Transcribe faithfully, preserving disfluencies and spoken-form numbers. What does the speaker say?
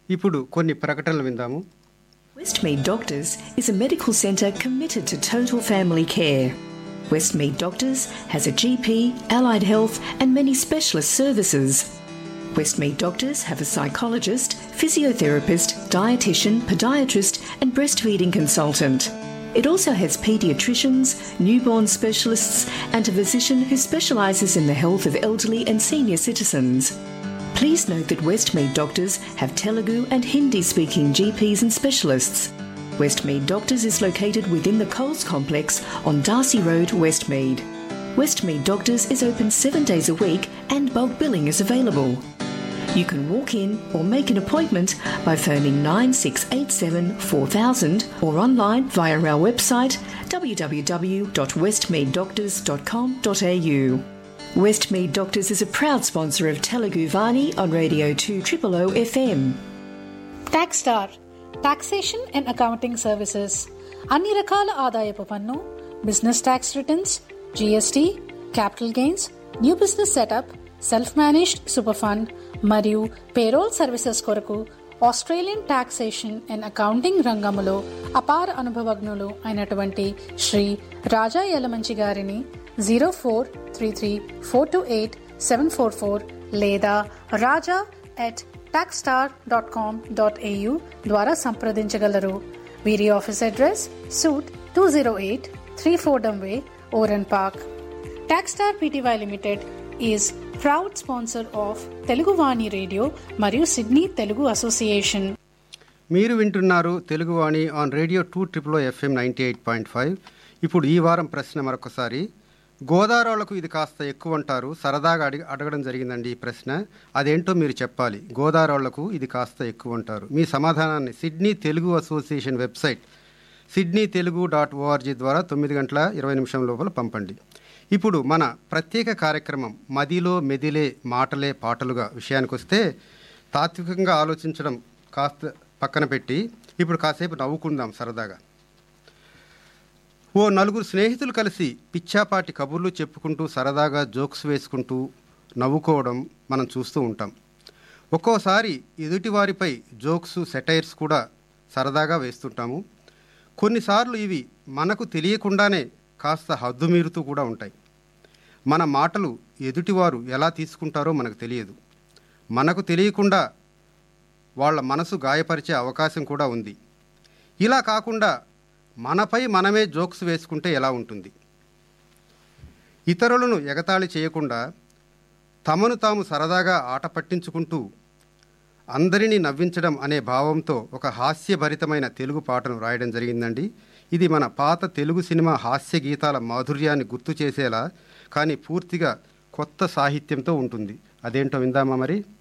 ఇప్పుడు కొన్ని ప్రకటనలు విందాము. Westmead Doctors is a medical centre committed to total family care. Westmead Doctors has a G P, allied health and many specialist services. Westmead Doctors have a psychologist, physiotherapist, dietitian, podiatrist and breastfeeding consultant. It also has paediatricians, newborn specialists and a physician who specialises in the health of elderly and senior citizens. Please note that Westmead Doctors have Telugu and Hindi-speaking G Ps and specialists. Westmead Doctors is located within the Coles Complex on Darcy Road, Westmead. Westmead Doctors is open seven days a week and bulk billing is available. You can walk in or make an appointment by phoning nine six eight seven four thousand or online via our website w w w dot westmead doctors dot com dot a u. Westmead Doctors is a proud sponsor of Telugu Vani on Radio two O O O F M. Taxstar, taxation and accounting services. అన్ని రకాల ఆదాయపు పన్ను, business tax returns, G S T, capital gains, new business setup, self-managed super fund మరియు payroll services కొరకు Australian taxation and accounting రంగములో అపార అనుభవజ్ఞులు అయినటువంటి శ్రీ రాజా యలమంచి గారిని zero four three three four two eight seven four four లేదా రాజా at టాక్స్టార్ dot com dot AU ద్వారా సంప్రదించగలరు. వీరి office address suit two zero eight three Fordham way, ఓరన్ park. టాక్స్టార్ PTY limited is proud sponsor of Telugu Vani radio మరియు Sydney Telugu association. మీరు వింటున్నారు తెలుగు వాణి on radio two triple FM ninety eight point five. ఇప్పుడు ఈ వారం ప్రశ్న మరొకసారి. గోదావరాళ్లకు ఇది కాస్త ఎక్కువ అంటారు, సరదాగా అడిగి అడగడం జరిగిందండి ఈ ప్రశ్న. అదేంటో మీరు చెప్పాలి. గోదావరాళ్లకు ఇది కాస్త ఎక్కువ అంటారు. మీ సమాధానాన్ని Sydney Telugu association website Sydney Telugu dot ORG ద్వారా తొమ్మిది గంటల ఇరవై నిమిషం లోపల పంపండి. ఇప్పుడు మన ప్రత్యేక కార్యక్రమం మదిలో మెదిలే మాటలే పాటలుగా విషయానికి వస్తే, తాత్వికంగా ఆలోచించడం కాస్త పక్కన పెట్టి ఇప్పుడు కాసేపు నవ్వుకుందాం సరదాగా. ఓ నలుగురు స్నేహితులు కలిసి పిచ్చాపాటి కబుర్లు చెప్పుకుంటూ సరదాగా జోక్స్ వేసుకుంటూ నవ్వుకోవడం మనం చూస్తూ ఉంటాం. ఒక్కోసారి ఎదుటివారిపై జోక్స్, సెటైర్స్ కూడా సరదాగా వేస్తుంటాము. కొన్నిసార్లు ఇవి మనకు తెలియకుండానే కాస్త హద్దుమీరుతూ కూడా ఉంటాయి. మన మాటలు ఎదుటివారు ఎలా తీసుకుంటారో మనకు తెలియదు. మనకు తెలియకుండా వాళ్ళ మనసు గాయపరిచే అవకాశం కూడా ఉంది. ఇలా కాకుండా మనపై మనమే జోక్స్ వేసుకుంటే ఎలా ఉంటుంది? ఇతరులను ఎగతాళి చేయకుండా తమను తాము సరదాగా ఆట పట్టించుకుంటూ అందరినీ నవ్వించడం అనే భావంతో ఒక హాస్యభరితమైన తెలుగు పాటను రాయడం జరిగిందండి. ఇది మన పాత తెలుగు సినిమా హాస్య గీతాల మాధుర్యాన్ని గుర్తు చేసేలా, కానీ పూర్తిగా కొత్త సాహిత్యంతో ఉంటుంది. అదేంటో విందామా మరి.